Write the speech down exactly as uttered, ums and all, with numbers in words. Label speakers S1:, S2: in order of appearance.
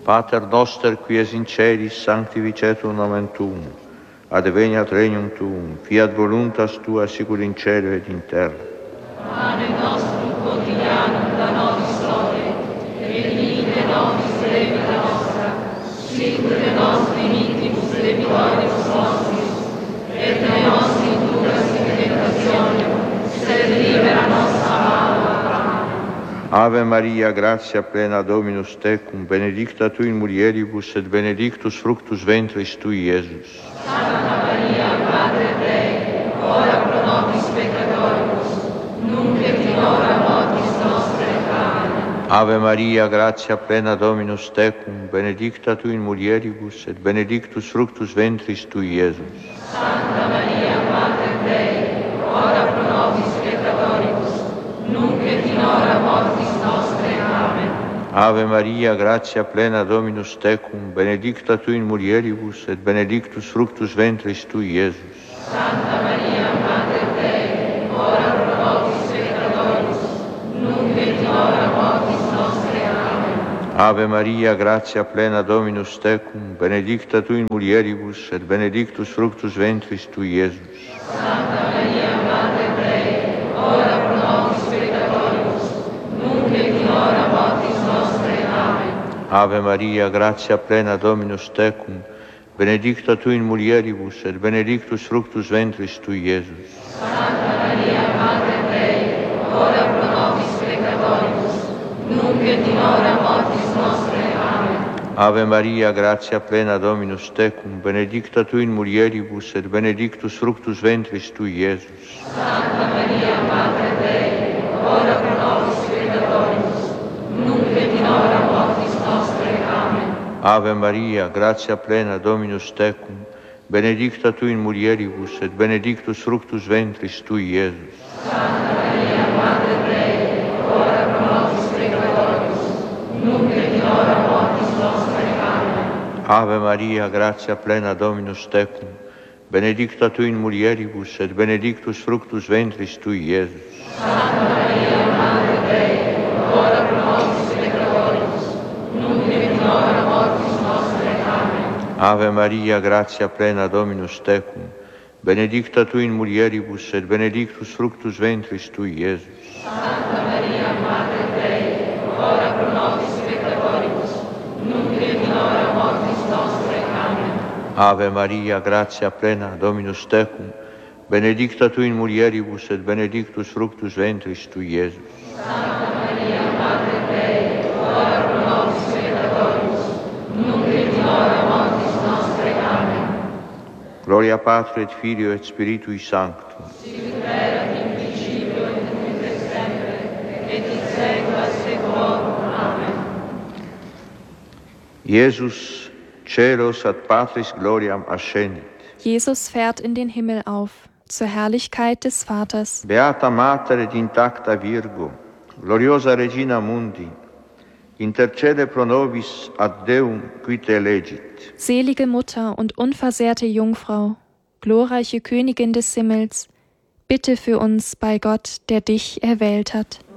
S1: Pater noster, qui es in celis, sanctificetur nomen tuum, adveniat regnum tuum, fiat voluntas tua sicur in cielo et in terra.
S2: Pane nostrum quotidianum da nobis hodie, et dimitte nobis debita nostra, sicut et nostri dimittimus debitoribus nostris, et ne nos inducas in tentationem, sed libera nos a malo.
S1: Ave Maria, gratia plena Dominus tecum, benedicta tu in mulieribus et benedictus fructus ventris tui, Iesus.
S2: Santa Maria, Mater Dei, ora pro nobis peccatoribus, nunc et in hora mortis nostre. Amen.
S1: Ave Maria, gratia plena Dominus tecum, benedicta tu in mulieribus et benedictus fructus ventris tui, Iesus.
S2: Santa Maria, Mater Dei, ora pro nobis peccatoribus, nunc et in hora mortis nostre. Amen.
S1: Ave Maria, gratia plena Dominus tecum, benedicta tu in mulieribus et benedictus fructus ventris tui, Iesus.
S2: Santa Maria, Mater Dei, ora pro nobis peccatoribus, nunc et in hora mortis nostre. Amen.
S1: Ave Maria, gratia plena Dominus tecum, benedicta tu in mulieribus et benedictus fructus ventris tui, Iesus.
S2: Santa Maria, Mater Dei, ora pro nobis peccatoribus, nunc et in hora mortis nostre. Amen.
S1: Ave Maria, gratia plena Dominus tecum, benedicta tu in mulieribus et benedictus fructus ventris tui, Iesus.
S2: Santa Maria, Mater Dei, ora pro nobis peccatoribus, nunc et in hora mortis nostre. Amen.
S1: Ave Maria, gratia plena Dominus tecum, benedicta tu in mulieribus et benedictus fructus ventris tui, Iesus.
S2: Santa Maria, Mater Dei, ora pro nobis peccatoribus, nunc et in hora mortis nostre. Amen.
S1: Ave Maria, gratia plena Dominus tecum, benedicta tu in mulieribus et benedictus fructus ventris tui, Iesus.
S2: Santa Maria, Mater Dei, ora pro nobis peccatoribus, nunc et in hora mortis nostre. Amen.
S1: Ave Maria, gratia plena Dominus tecum, benedicta tu in mulieribus et benedictus fructus ventris tui, Iesus.
S2: Santa Maria, Mater Dei, ora pro nobis peccatoribus, nunc et in hora mortis nostre. Amen.
S1: Ave Maria, gratia plena Dominus tecum, benedicta tu in mulieribus et benedictus fructus ventris tui, Iesus.
S2: Santa Maria, Mater Dei, ora pro nobis peccatoribus, nunc et in hora mortis nostre. Amen.
S1: Ave Maria, gratia plena Dominus tecum, benedicta tu in mulieribus et benedictus fructus ventris tui, Iesus.
S2: Santa Maria, Mater Dei, ora pro nobis peccatoribus, nunc et in hora mortis nostre. Amen.
S1: Gloria Patri et Filio et Spiritui Sancto.
S2: Sic erat in principio et nunc et semper, et in saecula saeculorum. Amen.
S1: Jesus celos ad Patris gloriam ascendit.
S3: Jesus fährt in den Himmel auf, zur Herrlichkeit des Vaters.
S1: Beata Mater et intacta Virgo, gloriosa Regina Mundi, intercede pro nobis ad Deum qui te elegit.
S3: Selige Mutter und unversehrte Jungfrau, glorreiche Königin des Himmels, bitte für uns bei Gott, der dich erwählt hat.